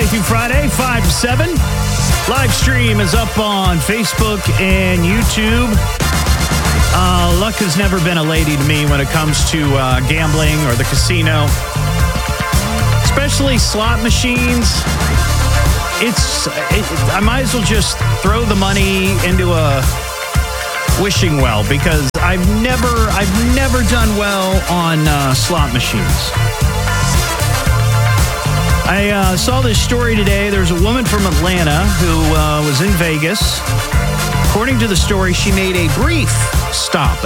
Monday through Friday, 5 to 7. Live stream is up on Facebook and YouTube. Luck has never been a lady to me when it comes to gambling or the casino, especially slot machines. I might as well just throw the money into a wishing well because I've never done well on slot machines. I saw this story today. There's a woman from Atlanta who was in Vegas. According to the story, she made a brief stop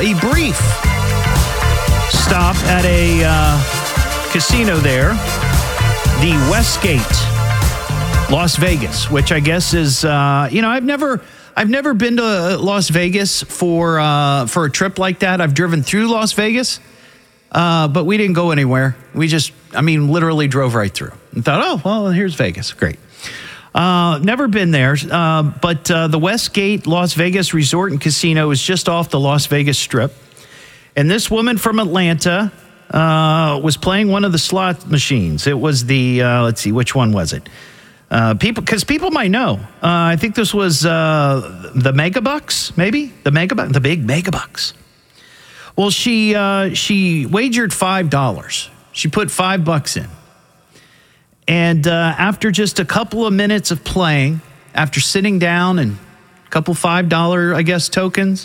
at a casino there, the Westgate, Las Vegas, which I guess is, I've never been to Las Vegas for a trip like that. I've driven through Las Vegas, but we didn't go anywhere. We just, literally drove right through and thought, oh, well, here's Vegas. Great. Never been there, but the Westgate Las Vegas Resort and Casino is just off the Las Vegas Strip. And this woman from Atlanta was playing one of the slot machines. It was the, let's see, which one was it? People might know. I think this was the Megabucks, maybe? The big Megabucks. Well, she wagered $5. She put $5 in. And after just a couple of minutes of playing, after sitting down and a couple $5, I guess, tokens,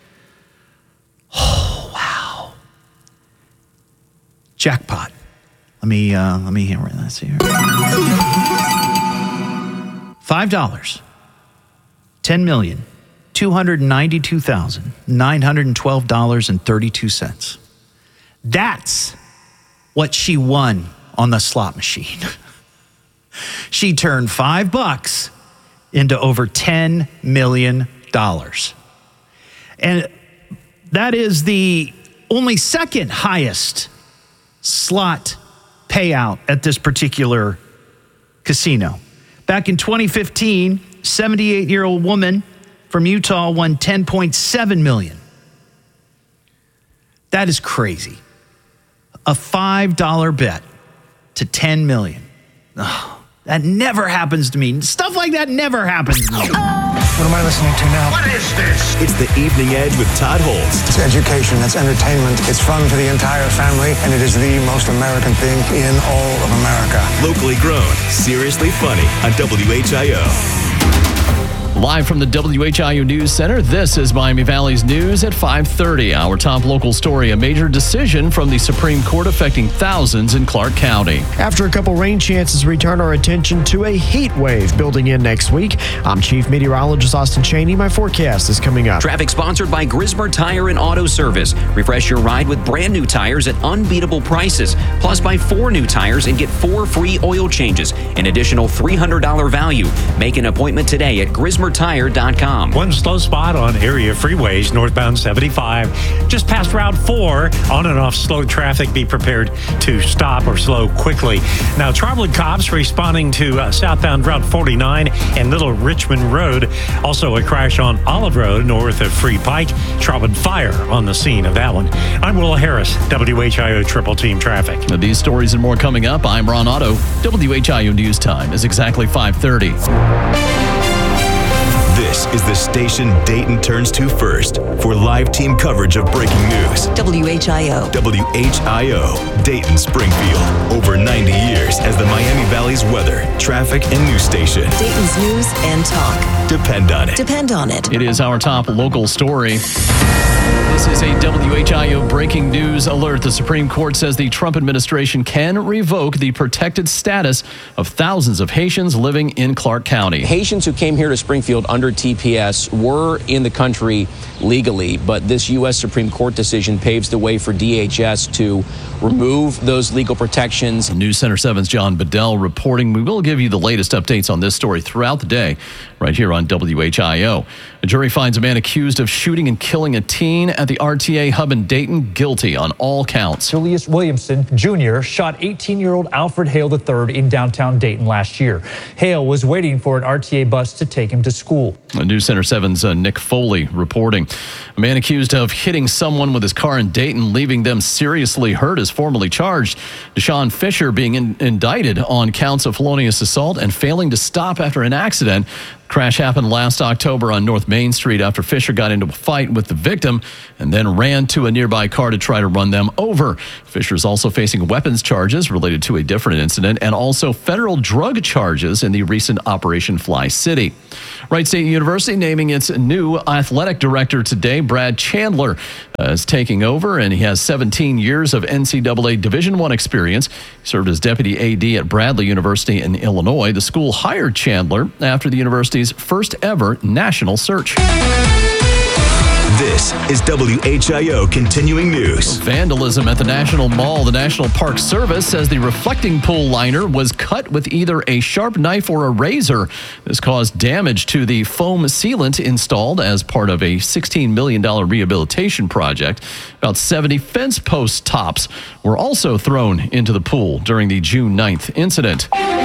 oh, wow. Jackpot. Let me hear it. Let's see here. $5. $10,292,912.32. That's what she won on the slot machine. She turned $5 into over $10 million. And that is the only second highest slot payout at this particular casino. Back in 2015, 78-year-old woman from Utah won $10.7 million. That is crazy. A $5 bet to $10 million. Oh, that never happens to me. Stuff like that never happens to me. What am I listening to now? What is this? It's The Evening Edge with Todd Holst. It's education, it's entertainment, it's fun for the entire family, and it is the most American thing in all of America. Locally grown, seriously funny on WHIO. Live from the WHIO News Center, this is Miami Valley's News at 5:30. Our top local story, a major decision from the Supreme Court affecting thousands in Clark County. After a couple rain chances, we turn our attention to a heat wave building in next week. I'm Chief Meteorologist Austin Cheney. My forecast is coming up. Traffic sponsored by Grismer Tire and Auto Service. Refresh your ride with brand new tires at unbeatable prices. Plus, buy 4 new tires and get 4 free oil changes. An additional $300 value. Make an appointment today at GrismerTire.com. One slow spot on area freeways, northbound 75, just past Route 4, on and off slow traffic. Be prepared to stop or slow quickly. Now, traveling cops responding to southbound Route 49 and Little Richmond Road. Also a crash on Olive Road north of Free Pike. Traubin Fire on the scene of that one. I'm Will Harris, WHIO Triple Team Traffic. Now, these stories and more coming up. I'm Ron Otto. WHIO News Time is exactly 5:30. This is the station Dayton turns to first for live team coverage of breaking news. WHIO. WHIO, Dayton, Springfield. Over 90 years as the Miami Valley's weather, traffic, and news station. Dayton's news and talk. Depend on it. Depend on it. It is our top local story. This is a WHIO breaking news alert. The Supreme Court says the Trump administration can revoke the protected status of thousands of Haitians living in Clark County. Haitians who came here to Springfield under TPS were in the country legally, but this U.S. Supreme Court decision paves the way for DHS to remove those legal protections. News Center 7's John Bedell reporting. We will give you the latest updates on this story throughout the day right here on WHIO. A jury finds a man accused of shooting and killing a teen at the RTA hub in Dayton guilty on all counts. Julius Williamson Jr. shot 18-year-old Alfred Hale III in downtown Dayton last year. Hale was waiting for an RTA bus to take him to school. News Center 7's Nick Foley reporting. A man accused of hitting someone with his car in Dayton, leaving them seriously hurt, is formally charged. Deshaun Fisher being indicted on counts of felonious assault and failing to stop after an accident. Crash happened last October on North Main Street after Fisher got into a fight with the victim and then ran to a nearby car to try to run them over. Fisher is also facing weapons charges related to a different incident and also federal drug charges in the recent Operation Fly City. Wright State University naming its new athletic director today. Brad Chandler is taking over, and he has 17 years of NCAA Division I experience. He served as deputy AD at Bradley University in Illinois. The school hired Chandler after the university's first ever national search. This is WHIO Continuing News. Vandalism at the National Mall. The National Park Service says the reflecting pool liner was cut with either a sharp knife or a razor. This caused damage to the foam sealant installed as part of a $16 million rehabilitation project. About 70 fence post tops were also thrown into the pool during the June 9th incident.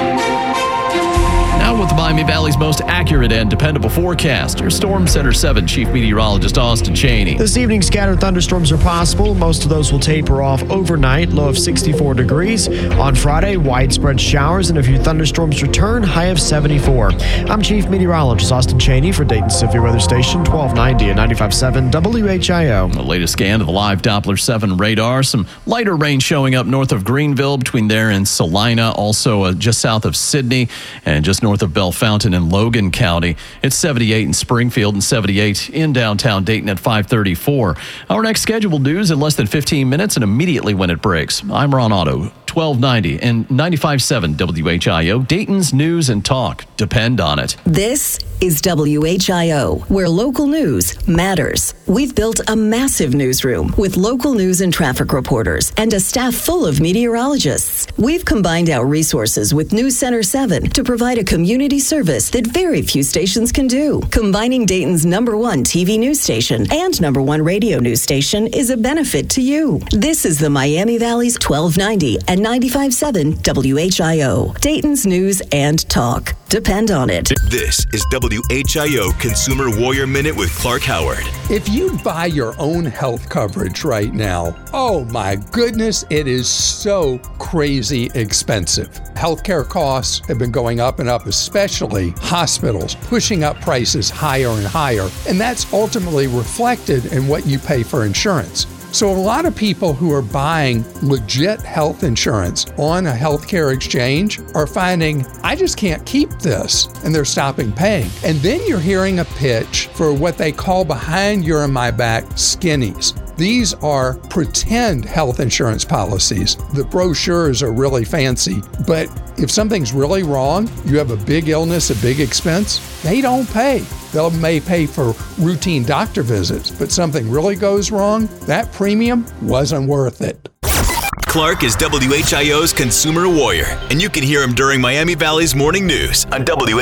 Now with the Miami Valley's most accurate and dependable forecast, your Storm Center 7 Chief Meteorologist Austin Cheney. This evening, scattered thunderstorms are possible. Most of those will taper off overnight, low of 64 degrees. On Friday, widespread showers and a few thunderstorms return, high of 74. I'm Chief Meteorologist Austin Cheney for Dayton Severe Weather Station 1290 and 95.7 WHIO. The latest scan of the live Doppler 7 radar. Some lighter rain showing up north of Greenville, between there and Salina, also just south of Sidney, and just north of Bellefontaine in Logan County. It's 78 in Springfield and 78 in downtown Dayton at 5:34. Our next scheduled news in less than 15 minutes and immediately when it breaks. I'm Ron Otto, 1290 and 95.7 WHIO, Dayton's News and Talk. Depend on it. This is WHIO, where local news matters. We've built a massive newsroom with local news and traffic reporters and a staff full of meteorologists. We've combined our resources with News Center 7 to provide a community service that very few stations can do. Combining Dayton's #1 TV news station and #1 radio news station is a benefit to you. This is the Miami Valley's 1290 and 95.7 WHIO, Dayton's News and Talk. Depend on it. This is WHIO Consumer Warrior Minute with Clark Howard. If you buy your own health coverage right now, oh my goodness, it is so crazy expensive. Healthcare costs have been going up and up, especially hospitals, pushing up prices higher and higher. And that's ultimately reflected in what you pay for insurance. So a lot of people who are buying legit health insurance on a healthcare exchange are finding, I just can't keep this, and they're stopping paying. And then you're hearing a pitch for what they call behind your and my back skinnies. These are pretend health insurance policies. The brochures are really fancy, but if something's really wrong, you have a big illness, a big expense, they don't pay. They may pay for routine doctor visits, but something really goes wrong, that premium wasn't worth it. Clark is WHIO's Consumer Warrior, and you can hear him during Miami Valley's morning news on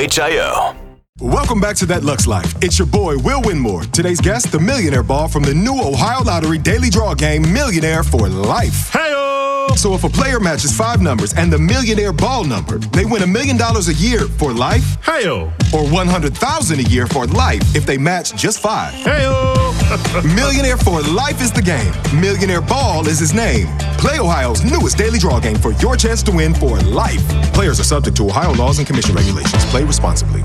WHIO. Welcome back to That Lux Life. It's your boy, Will Winmore. Today's guest, the millionaire ball from the new Ohio Lottery Daily Draw game, Millionaire for Life. Hey-o! So if a player matches 5 numbers and the millionaire ball number, they win $1 million a year for life. Hey-o! Or $100,000 a year for life if they match just 5. Hey-o! Millionaire for Life is the game. Millionaire Ball is his name. Play Ohio's newest daily draw game for your chance to win for life. Players are subject to Ohio laws and commission regulations. Play responsibly.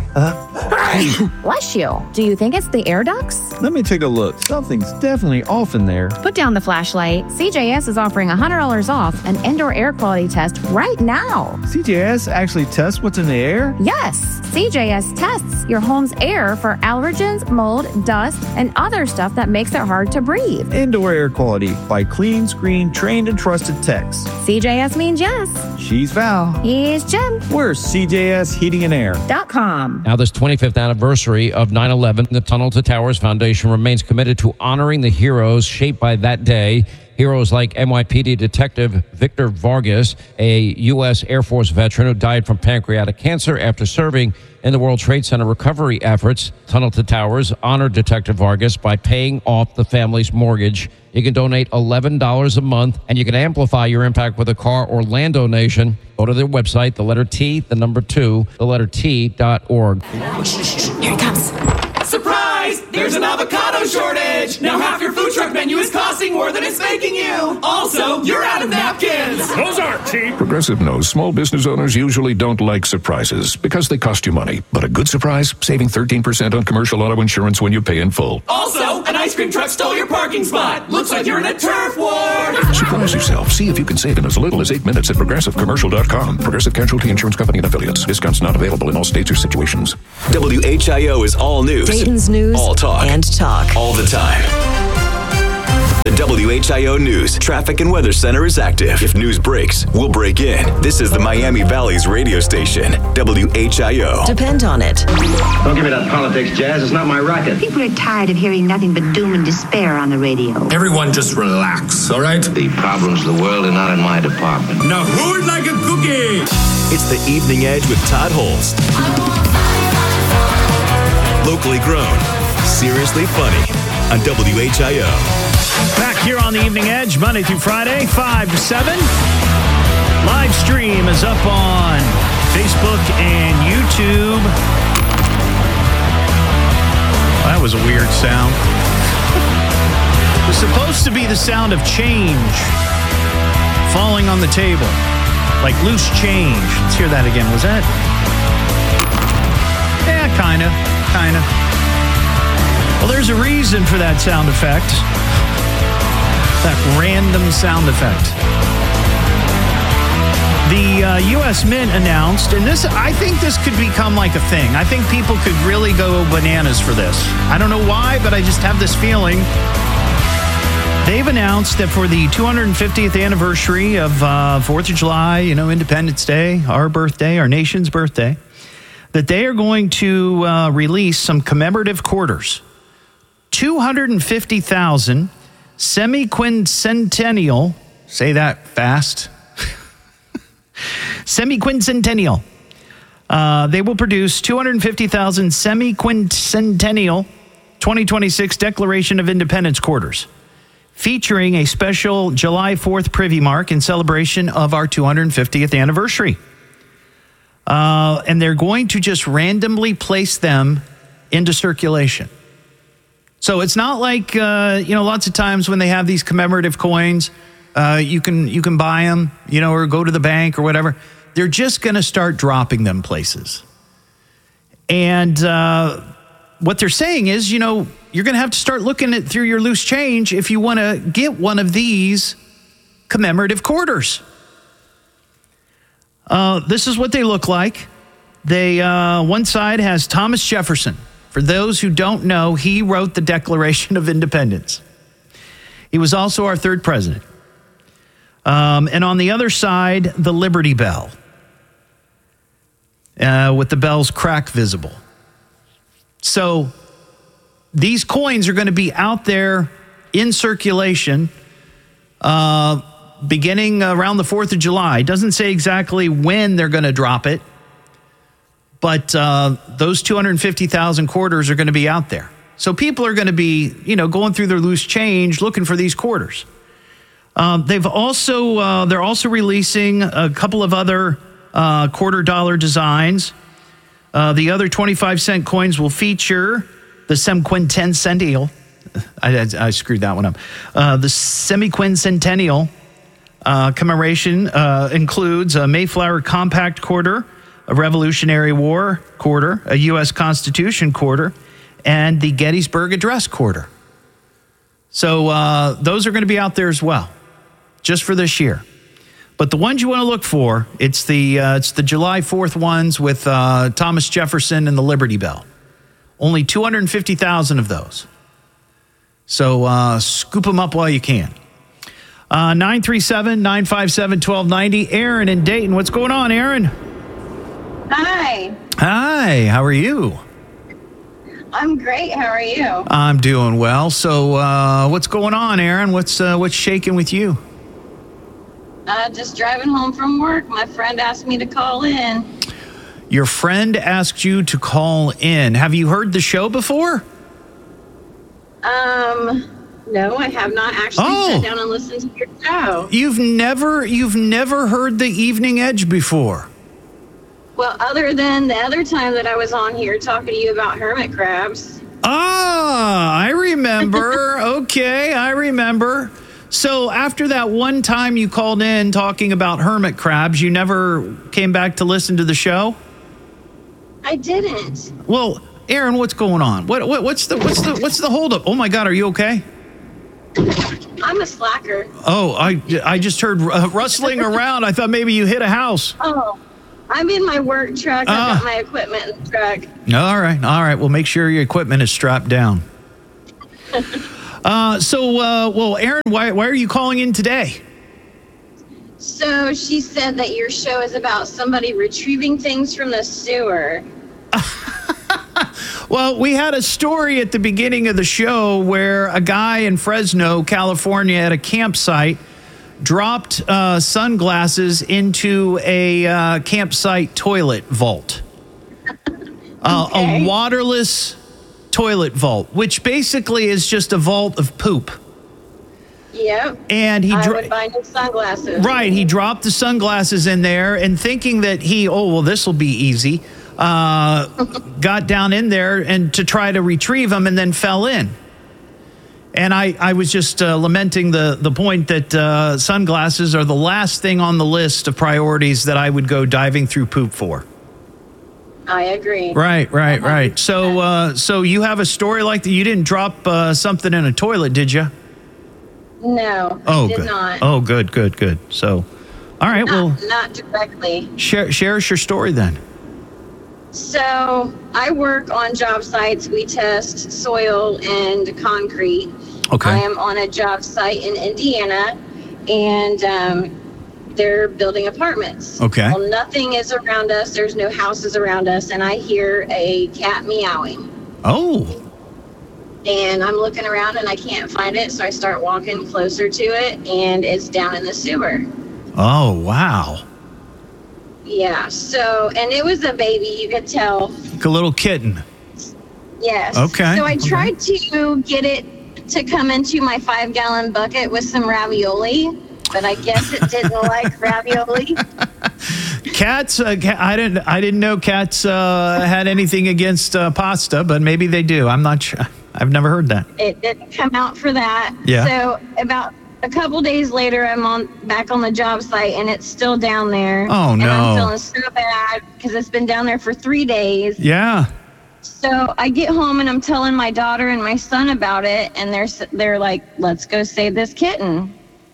Bless you. Do you think it's the air ducts? Let me take a look. Something's definitely off in there. Put down the flashlight. CJS is offering $100 off an indoor air quality test right now. CJS actually tests what's in the air? Yes. CJS tests your home's air for allergens, mold, dust, and other stuff that makes it hard to breathe. Indoor air quality by clean, screened, trained, and trusted techs. CJS means yes. She's Val. He's Jim. We're CJSheatingandair.com. Now, this 25th anniversary of 9/11, the Tunnel to Towers Foundation remains committed to honoring the heroes shaped by that day Heroes like NYPD Detective Victor Vargas, a U.S. Air Force veteran who died from pancreatic cancer after serving in the World Trade Center recovery efforts. Tunnel to Towers honored Detective Vargas by paying off the family's mortgage. You can donate $11 a month, and you can amplify your impact with a car or land donation. Go to their website, the letter T, the number 2, the letter T.org. Here it comes. Surprise! There's an avocado shortage! Now half your food truck menu is costing more than it's making you! Also, you're out of napkins! Those aren't cheap! Progressive knows small business owners usually don't like surprises because they cost you money. But a good surprise, saving 13% on commercial auto insurance when you pay in full. Also, an ice cream truck stole your parking spot! Looks like you're in a turf war! Surprise yourself. See if you can save in as little as 8 minutes at ProgressiveCommercial.com. Progressive Casualty Insurance Company and Affiliates. Discounts not available in all states or situations. WHIO is all news. Dayton's news all talk. And talk. All the time. The WHIO News Traffic and Weather Center is active. If news breaks, we'll break in. This is the Miami Valley's radio station, WHIO. Depend on it. Don't give me that politics, Jazz. It's not my racket. People are tired of hearing nothing but doom and despair on the radio. Everyone just relax, all right? The problems of the world are not in my department. Now who would like a cookie? It's the Evening Edge with Todd Holst. Locally grown, seriously funny on WHIO. Back here on the Evening Edge, Monday through Friday, 5 to 7. Live stream is up on Facebook and YouTube. That was a weird sound. It was supposed to be the sound of change falling on the table, like loose change. Let's hear that again. Was that? Yeah, kind of. Well, there's a reason for that sound effect. That random sound effect. The U.S. Mint announced, and I think this could become like a thing. I think people could really go bananas for this. I don't know why, but I just have this feeling. They've announced that for the 250th anniversary of 4th of July, Independence Day, our birthday, our nation's birthday, that they are going to release some commemorative quarters. 250,000 semi-quincentennial, say that fast, semi-quincentennial. They will produce 250,000 semi-quincentennial 2026 Declaration of Independence quarters, featuring a special July 4th privy mark in celebration of our 250th anniversary. And they're going to just randomly place them into circulation. So it's not like, lots of times when they have these commemorative coins, you can buy them, or go to the bank or whatever. They're just going to start dropping them places. And what they're saying is, you're going to have to start looking at through your loose change if you want to get one of these commemorative quarters. This is what they look like. They one side has Thomas Jefferson. For those who don't know, he wrote the Declaration of Independence. He was also our third president. And on the other side, the Liberty Bell, with the bell's crack visible. So these coins are going to be out there in circulation beginning around the 4th of July. It doesn't say exactly when they're going to drop it, but those 250,000 quarters are going to be out there. So people are going to be, going through their loose change looking for these quarters. They're also releasing a couple of other quarter dollar designs. The other 25-cent coins will feature the semi-quincentennial. I screwed that one up. The semi-quincentennial commemoration includes a Mayflower Compact quarter, a Revolutionary War quarter, a U.S. Constitution quarter, and the Gettysburg Address quarter. So those are going to be out there as well, just for this year. But the ones you want to look for, it's the July 4th ones with Thomas Jefferson and the Liberty Bell. Only 250,000 of those. So scoop them up while you can. 937-957-1290. Aaron in Dayton. What's going on, Aaron? Hi. Hi. How are you? I'm great. How are you? I'm doing well. So, what's going on, Aaron? What's shaking with you? Just driving home from work. My friend asked me to call in. Your friend asked you to call in. Have you heard the show before? No, I have not actually sat down and listened to your show. You've never heard the Evening Edge before? Well, other than the other time that I was on here talking to you about hermit crabs. I remember. Okay, I remember. So after that one time you called in talking about hermit crabs, you never came back to listen to the show? I didn't. Well, Aaron, what's going on? What's the holdup? Oh my God, are you okay? I'm a slacker. Oh, I just heard rustling around. I thought maybe you hit a house. Oh, I'm in my work truck. I've got my equipment in the truck. All right. Well, make sure your equipment is strapped down. Well, Aaron, why are you calling in today? So she said that your show is about somebody retrieving things from the sewer. Well, we had a story at the beginning of the show where a guy in Fresno, California, at a campsite dropped sunglasses into a campsite toilet vault. A waterless toilet vault, which basically is just a vault of poop. Yep. And I would buy new sunglasses. Right. He dropped the sunglasses in there and thinking that this will be easy, got down in there and to try to retrieve them and then fell in. And I was just lamenting the point that sunglasses are the last thing on the list of priorities that I would go diving through poop for. I agree. Right. So you have a story like that. You didn't drop something in a toilet, did you? No, I did not. Oh, good. So, all right. Not directly. Share us your story then. So I work on job sites. We test soil and concrete. Okay. I am on a job site in Indiana, and they're building apartments. Okay. Well, nothing is around us. There's no houses around us, and I hear a cat meowing. Oh. And I'm looking around, and I can't find it, so I start walking closer to it, and it's down in the sewer. Oh, wow. Yeah, so, and it was a baby, you could tell. Like a little kitten. Yes. Okay. So I tried to get it to come into my 5-gallon bucket with some ravioli, but I guess it didn't like ravioli. Cats, I didn't know cats had anything against pasta, but maybe they do. I'm not sure. I've never heard that. It didn't come out for that. Yeah. So about a couple days later, I'm back on the job site, and it's still down there. Oh, no. And I'm feeling so bad because it's been down there for 3 days. Yeah. So I get home, and I'm telling my daughter and my son about it, and they're like, let's go save this kitten.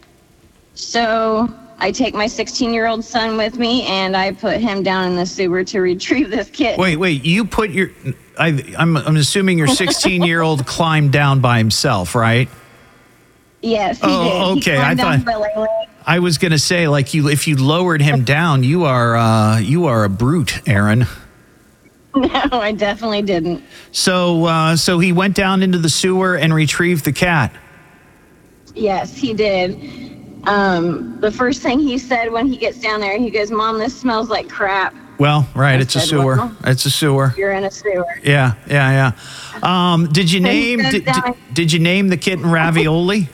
So I take my 16-year-old son with me, and I put him down in the sewer to retrieve this kitten. Wait, you put your... I'm assuming your 16-year-old climbed down by himself, right? Yes, he did. Okay. I thought I was going to say, like, if you lowered him down, you are a brute, Aaron. No, I definitely didn't. So he went down into the sewer and retrieved the cat. Yes, he did. The first thing he said when he gets down there, he goes, "Mom, this smells like crap." Well, right, it's a sewer. Well, it's a sewer. You're in a sewer. Yeah. Did you name the kitten Ravioli?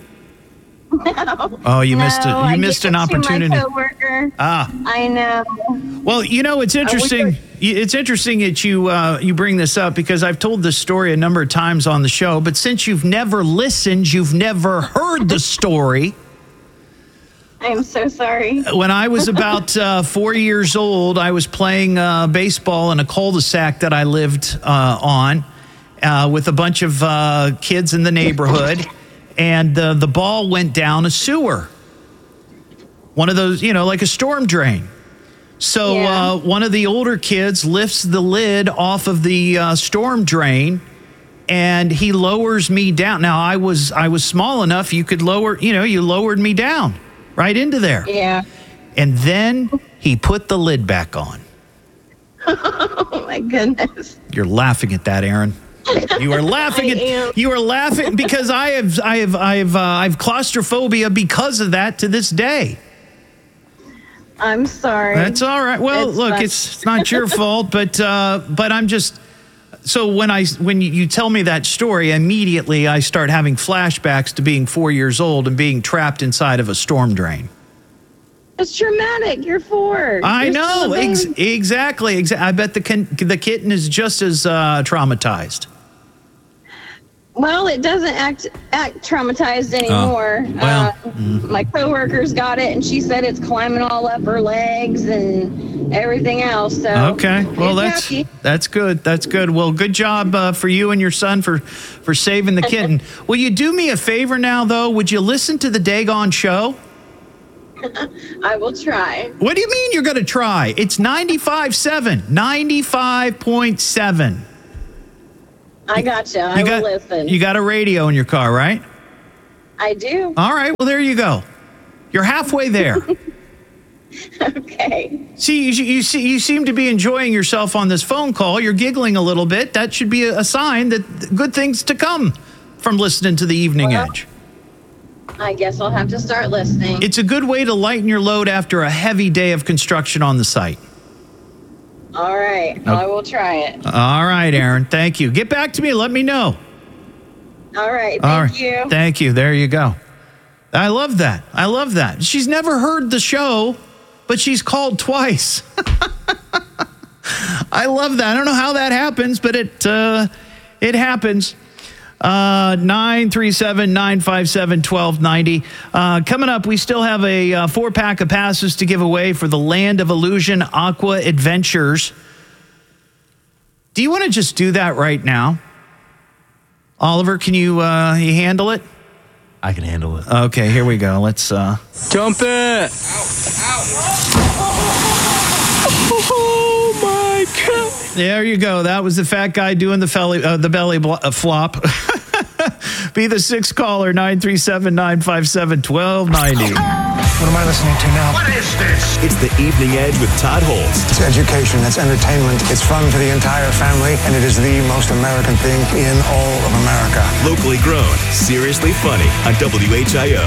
No. Oh, you missed it. You missed an opportunity. My coworker. I know. Well, it's interesting. It's interesting that you bring this up because I've told this story a number of times on the show, but since you've never listened, you've never heard the story. I'm so sorry. When I was about 4 years old, I was playing baseball in a cul-de-sac that I lived on with a bunch of kids in the neighborhood, and the ball went down a sewer. One of those, like a storm drain. So one of the older kids lifts the lid off of the storm drain, and he lowers me down. Now, I was small enough, you could lower, you lowered me down. Right into there. Yeah. And then he put the lid back on. Oh, my goodness. You're laughing at that, Aaron. You are laughing you are laughing because I've claustrophobia because of that to this day. I'm sorry. That's all right. Well, look, it's not your fault, but I'm just. So when you tell me that story, immediately I start having flashbacks to being 4 years old and being trapped inside of a storm drain. It's traumatic. You're 4. I know. Exactly. I bet the kitten is just as traumatized. Well, it doesn't act traumatized anymore. My coworker's got it, and she said it's climbing all up her legs and everything else. So okay, well that's good. That's good. Well, good job for you and your son for saving the kitten. Will you do me a favor now, though? Would you listen to the Dagon show? I will try. What do you mean you're going to try? It's 95.7, 95.7. I gotcha. I will listen. You got a radio in your car, right? I do. All right. Well, there you go. You're halfway there. Okay. See, you seem to be enjoying yourself on this phone call. You're giggling a little bit. That should be a sign that good things to come from listening to the Evening Edge. I guess I'll have to start listening. It's a good way to lighten your load after a heavy day of construction on the site. All right. Well, I will try it. All right, Aaron. Thank you. Get back to me. Let me know. All right. Thank you. Thank you. There you go. I love that. She's never heard the show, but she's called twice. I love that. I don't know how that happens, but it happens. 937-957-1290. Coming up, we still have a 4-pack of passes to give away for the Land of Illusion Aqua Adventures. Do you want to just do that right now? Oliver, can you handle it? I can handle it. Okay, here we go. Let's jump it. Oh my God. There you go. That was the fat guy doing the belly flop. Be the 6th caller, 937-957-1290. What am I listening to now? What is this? It's the Evening Edge with Todd Holst. It's education, it's entertainment, it's fun for the entire family, and it is the most American thing in all of America. Locally grown, seriously funny on WHIO.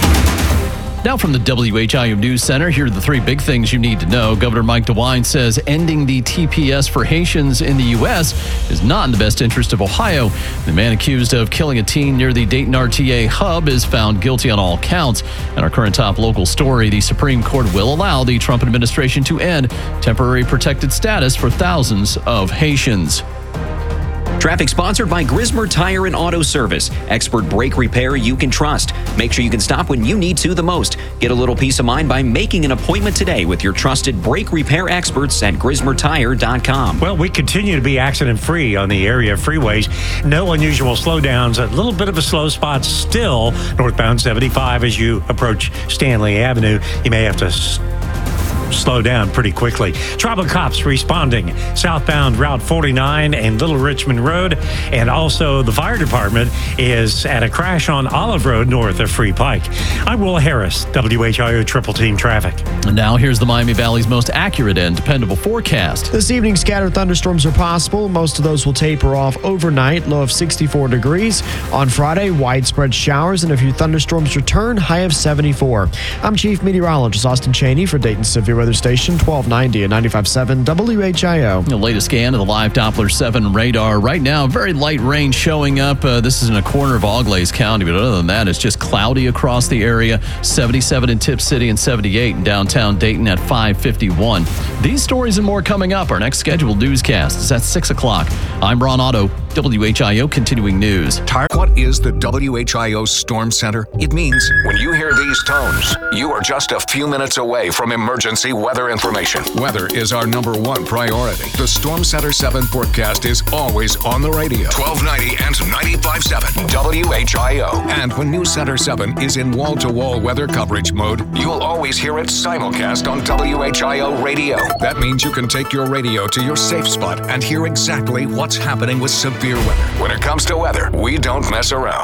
Now from the WHIO News Center, here are the 3 big things you need to know. Governor Mike DeWine says ending the TPS for Haitians in the U.S. is not in the best interest of Ohio. The man accused of killing a teen near the Dayton RTA hub is found guilty on all counts. And our current top local story, the Supreme Court will allow the Trump administration to end temporary protected status for thousands of Haitians. Traffic sponsored by Grismer Tire and Auto Service. Expert brake repair you can trust. Make sure you can stop when you need to the most. Get a little peace of mind by making an appointment today with your trusted brake repair experts at GrismerTire.com. Well, we continue to be accident-free on the area freeways. No unusual slowdowns. A little bit of a slow spot still northbound 75 as you approach Stanley Avenue. You may have to slow down pretty quickly. Tribal cops responding southbound Route 49 and Little Richmond Road. And also the fire department is at a crash on Olive Road north of Free Pike. I'm Will Harris, WHIO Triple Team Traffic. And now here's the Miami Valley's most accurate and dependable forecast. This evening, scattered thunderstorms are possible. Most of those will taper off overnight, low of 64 degrees. On Friday, widespread showers and a few thunderstorms return, high of 74. I'm Chief Meteorologist Austin Cheney for Dayton Severe Weather Station 1290 and 95.7 WHIO. The latest scan of the live Doppler 7 radar. Right now, very light rain showing up. This is in a corner of Auglaize County, but other than that, it's just cloudy across the area. 77 in Tip City and 78 in downtown Dayton at 5:51. These stories and more coming up. Our next scheduled newscast is at 6 o'clock. I'm Ron Otto, WHIO Continuing News. What is the WHIO Storm Center? It means when you hear these tones, you are just a few minutes away from emergency weather information. Weather is our #1 priority. The Storm Center 7 forecast is always on the radio. 1290 and 95.7 WHIO. And when News Center 7 is in wall-to-wall weather coverage mode, you'll always hear it simulcast on WHIO radio. That means you can take your radio to your safe spot and hear exactly what's happening with severe weather. When it comes to weather, we don't mess around.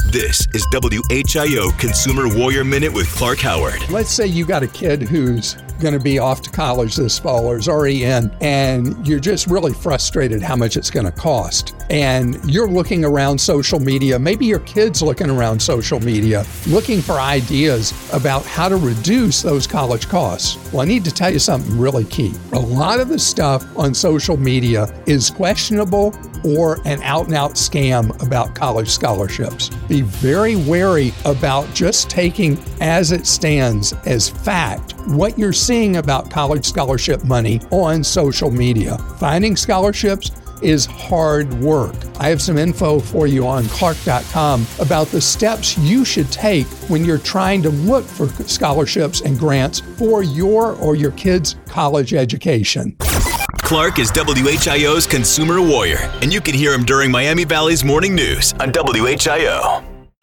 This is WHIO Consumer Warrior Minute with Clark Howard. Let's say you got a kid who's going to be off to college this fall or is already in, and you're just really frustrated how much it's going to cost. And you're looking around social media, maybe your kid's looking around social media, looking for ideas about how to reduce those college costs. Well, I need to tell you something really key. A lot of the stuff on social media is questionable or an out-and-out scam about college scholarships. Be very wary about just taking as it stands as fact what you're seeing about college scholarship money on social media. Finding scholarships is hard work. I have some info for you on Clark.com about the steps you should take when you're trying to look for scholarships and grants for your or your kid's college education. Clark is WHIO's Consumer Warrior, and you can hear him during Miami Valley's Morning News on WHIO.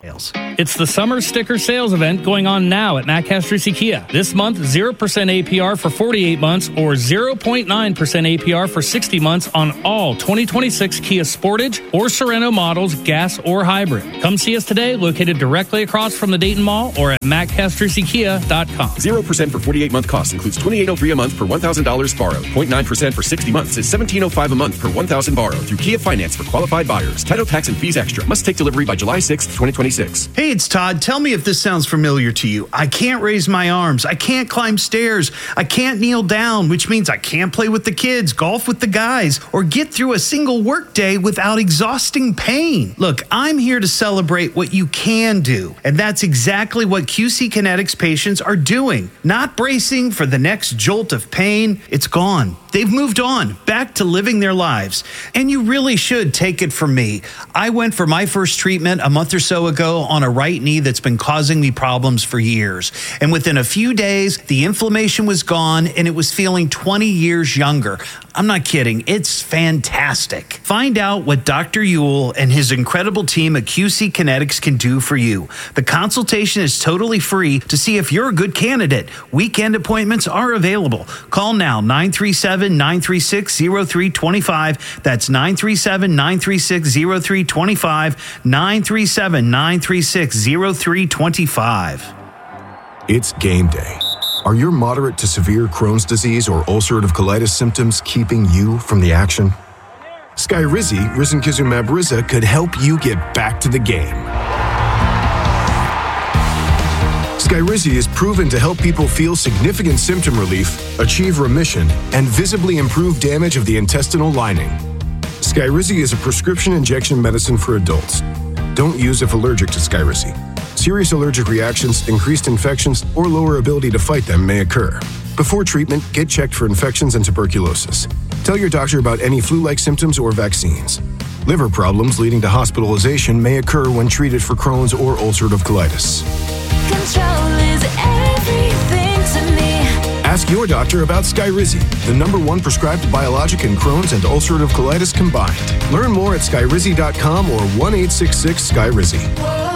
It's the summer sticker sales event going on now at Matt Castrucci Kia. This month, 0% APR for 48 months or 0.9% APR for 60 months on all 2026 Kia Sportage or Sorento models, gas or hybrid. Come see us today, located directly across from the Dayton Mall or at mattcastruccikia.com. 0% for 48-month cost includes $2,803 a month per $1,000 borrowed. 0.9% for 60 months is $1,705 a month per $1,000 borrowed through Kia Finance for qualified buyers. Title, tax, and fees extra. Must take delivery by July 6th, 2026. Hey, it's Todd. Tell me if this sounds familiar to you. I can't raise my arms. I can't climb stairs. I can't kneel down, which means I can't play with the kids, golf with the guys, or get through a single workday without exhausting pain. Look, I'm here to celebrate what you can do, and that's exactly what QC Kinetics patients are doing. Not bracing for the next jolt of pain. It's gone. They've moved on, back to living their lives. And you really should take it from me. I went for my first treatment a month or so ago on a right knee that's been causing me problems for years. And within a few days, the inflammation was gone and it was feeling 20 years younger. I'm not kidding. It's fantastic. Find out what Dr. Ewell and his incredible team at QC Kinetics can do for you. The consultation is totally free to see if you're a good candidate. Weekend appointments are available. Call now, 937-936-0325. That's 937-936-0325. 937-936-0325. It's game day. Are your moderate to severe Crohn's disease or ulcerative colitis symptoms keeping you from the action? Skyrizi, risankizumab Riza, could help you get back to the game. Skyrizi is proven to help people feel significant symptom relief, achieve remission, and visibly improve damage of the intestinal lining. Skyrizi is a prescription injection medicine for adults. Don't use if allergic to Skyrizi. Serious allergic reactions, increased infections, or lower ability to fight them may occur. Before treatment, get checked for infections and tuberculosis. Tell your doctor about any flu-like symptoms or vaccines. Liver problems leading to hospitalization may occur when treated for Crohn's or ulcerative colitis. Control is everything to me. Ask your doctor about Skyrizi, the #1 prescribed biologic in Crohn's and ulcerative colitis combined. Learn more at skyrizi.com or 1-866-SKYRIZI.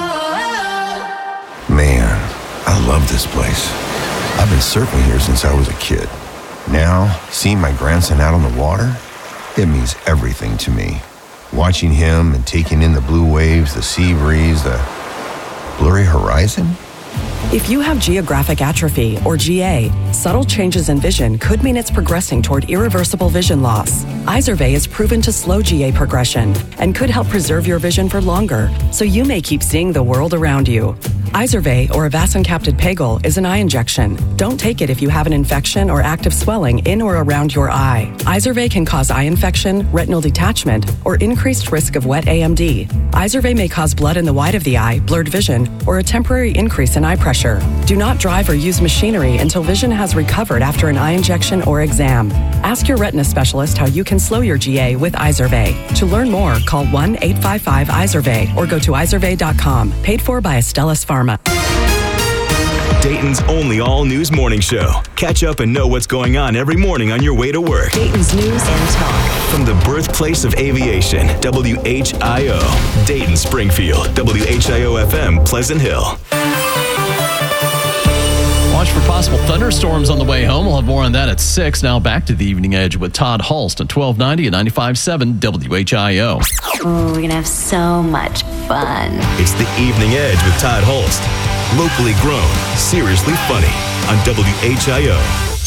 Man, I love this place. I've been surfing here since I was a kid. Now, seeing my grandson out on the water, it means everything to me. Watching him and taking in the blue waves, the sea breeze, the blurry horizon. If you have geographic atrophy, or GA, subtle changes in vision could mean it's progressing toward irreversible vision loss. Izervay is proven to slow GA progression and could help preserve your vision for longer, so you may keep seeing the world around you. Izervay, or avacincaptad pegol, is an eye injection. Don't take it if you have an infection or active swelling in or around your eye. Izervay can cause eye infection, retinal detachment, or increased risk of wet AMD. Izervay may cause blood in the white of the eye, blurred vision, or a temporary increase in eye pressure. Do not drive or use machinery until vision has recovered after an eye injection or exam. Ask your retina specialist how you can slow your GA with Izervay. To learn more, call 1-855-IZERVAY or go to izervay.com. Paid for by Astellas Pharma. Dayton's only all-news morning show. Catch up and know what's going on every morning on your way to work. Dayton's News and Talk. From the birthplace of aviation, WHIO. Dayton, Springfield, WHIO FM, Pleasant Hill. watch for possible thunderstorms on the way home. We'll have more on that at 6. Now back to the Evening Edge with Todd Hulst at 1290 and 95.7 WHIO. Ooh, we're going to have so much fun. It's the Evening Edge with Todd Hulst. Locally grown, seriously funny on WHIO.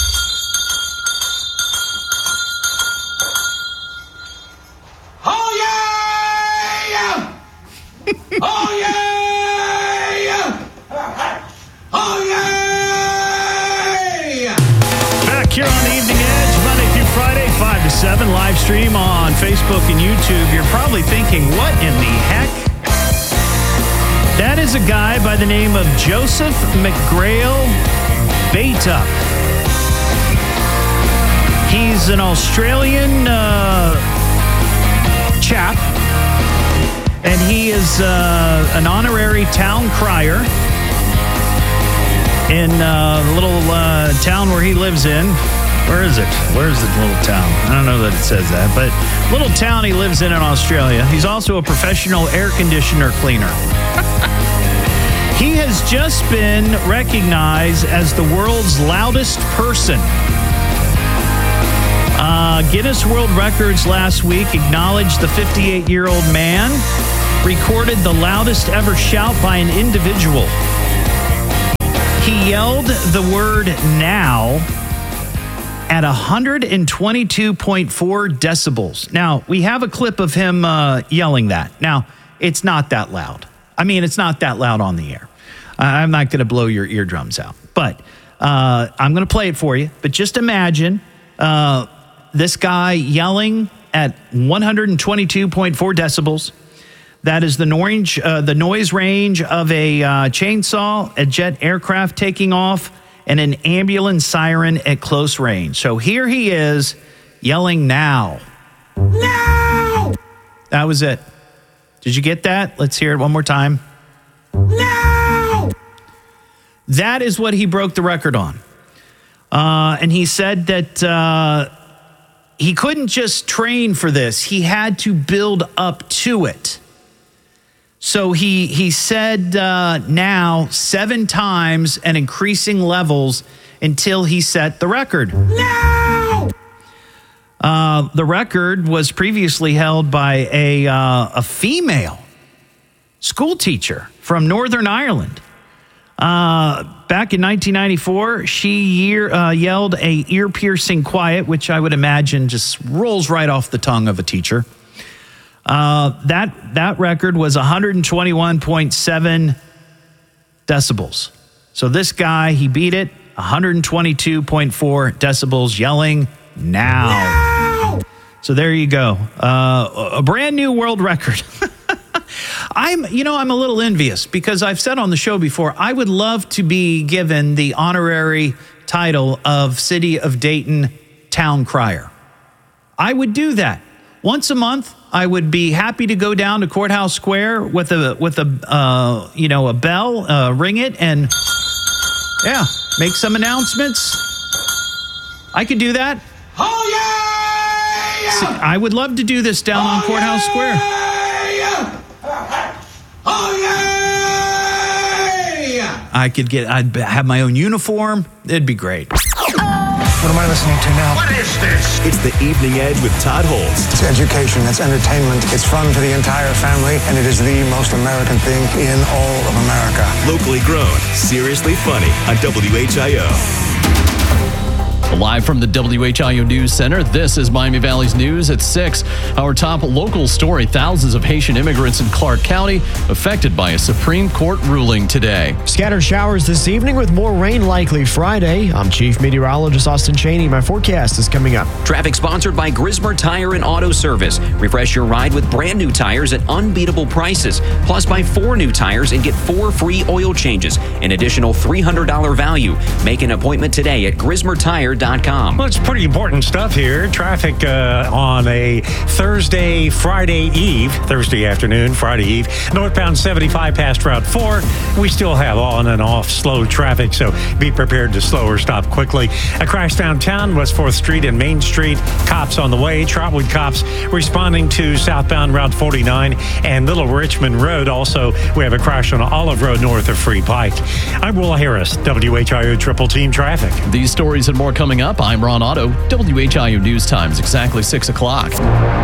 Oh yeah! Oh yeah! Oh yeah! Back here on the Evening Edge, Monday through Friday, 5 to 7, live stream on Facebook and YouTube. You're probably thinking, what in the heck? That is a guy by the name of Joseph McGrail Batup. He's an Australian chap, and he is an honorary town crier in the little town where he lives in. Where is it? Where's the little town? I don't know that it says that, but little town he lives in Australia. He's also a professional air conditioner cleaner. He has just been recognized as the world's loudest person. Guinness World Records last week acknowledged the 58-year-old man recorded the loudest ever shout by an individual. He yelled the word now at 122.4 decibels. Now, we have a clip of him yelling that. Now, it's not that loud. I mean, it's not that loud on the air. I'm not going to blow your eardrums out, but I'm going to play it for you. But just imagine this guy yelling at 122.4 decibels. That is the noise range of a chainsaw, a jet aircraft taking off, and an ambulance siren at close range. So here he is yelling now. Now! That was it. Did you get that? Let's hear it one more time. Now! That is what he broke the record on. And he said that he couldn't just train for this. He had to build up to it. So he said now 7 times and increasing levels until he set the record. Now! The record was previously held by a female school teacher from Northern Ireland. Back in 1994, she yelled a ear-piercing quiet, which I would imagine just rolls right off the tongue of a teacher. That record was 121.7 decibels. So this guy, he beat it, 122.4 decibels, yelling now. So there you go. A brand new world record. I'm a little envious because I've said on the show before, I would love to be given the honorary title of City of Dayton Town Crier. I would do that. Once a month, I would be happy to go down to Courthouse Square with a bell, ring it, and make some announcements. I could do that. Oh yeah! See, I would love to do this down on Courthouse Square. Oh yeah! I'd have my own uniform. It'd be great. What am I listening to now? What is this? It's the Evening Edge with Todd Hulst. It's education, it's entertainment, it's fun for the entire family, and it is the most American thing in all of America. Locally grown, seriously funny on WHIO. Live from the WHIO News Center, this is Miami Valley's News at 6. Our top local story, thousands of Haitian immigrants in Clark County affected by a Supreme Court ruling today. Scattered showers this evening with more rain likely Friday. I'm Chief Meteorologist Austin Cheney. My forecast is coming up. Traffic sponsored by Grismer Tire and Auto Service. Refresh your ride with brand new tires at unbeatable prices. Plus, buy 4 new tires and get 4 free oil changes. An additional $300 value. Make an appointment today at grismertire.com. DWHIO.com. Well, it's pretty important stuff here. Traffic on a Thursday afternoon, Friday eve. Northbound 75 past Route 4. We still have on and off slow traffic, so be prepared to slow or stop quickly. A crash downtown, West 4th Street and Main Street. Cops on the way. Trotwood cops responding to southbound Route 49 and Little Richmond Road. Also, we have a crash on Olive Road north of Free Pike. I'm Will Harris, WHIO Triple Team Traffic. These stories and more coming up. I'm Ron Otto. WHIO News Times, exactly 6 o'clock.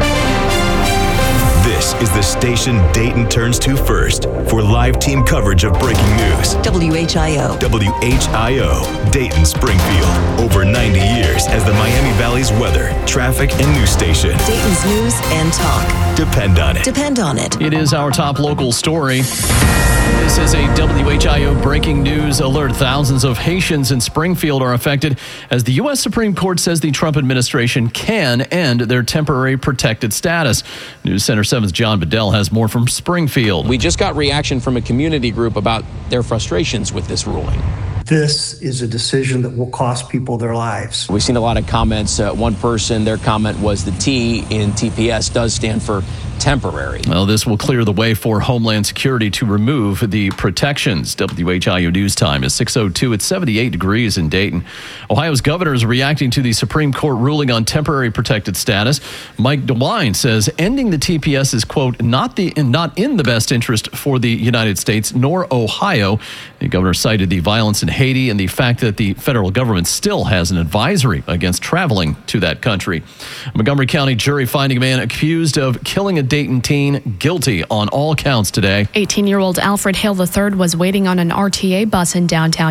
This is the station Dayton turns to first for live team coverage of breaking news. WHIO. WHIO, Dayton Springfield. Over 90 years as the Miami Valley's weather, traffic, and news station. Dayton's news and talk. Depend on it. Depend on it. It is our top local story. This is a WHIO breaking news alert. Thousands of Haitians in Springfield are affected as the U.S. Supreme Court says the Trump administration can end their temporary protected status. News Center 7's John Bedell has more from Springfield. We just got reaction from a community group about their frustrations with this ruling. This is a decision that will cost people their lives. We've seen a lot of comments. One person, their comment was the T in TPS does stand for temporary. Well, this will clear the way for Homeland Security to remove the protections. WHIO News Time is 6:02. It's 78 degrees in Dayton. Ohio's governor is reacting to the Supreme Court ruling on temporary protected status. Mike DeWine says ending the TPS is, quote, not in the best interest for the United States nor Ohio. The governor cited the violence in Haiti and the fact that the federal government still has an advisory against traveling to that country. A Montgomery County jury finding a man accused of killing a Dayton teen guilty on all counts today. 18-year-old Alfred Hale III was waiting on an RTA bus in downtown